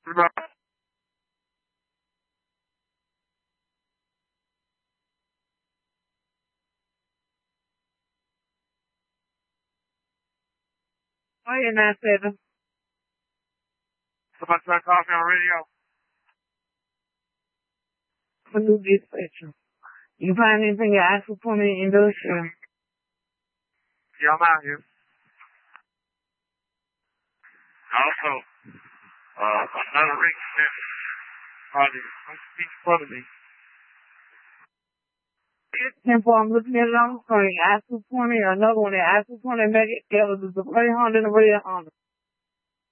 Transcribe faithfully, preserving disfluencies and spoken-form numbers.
Goodbye. Oh, yeah, nine seven. Somebody trying to call me on radio. For new dispatcher. You find anything you ask for me industrial? Yeah, I'm out here. Also, uh, another ring sent probably some feet in front of me. Temple, I'm looking at it on the screen. Ask for me, another one that asked for me, make it, it was a red Honda and a red Honda.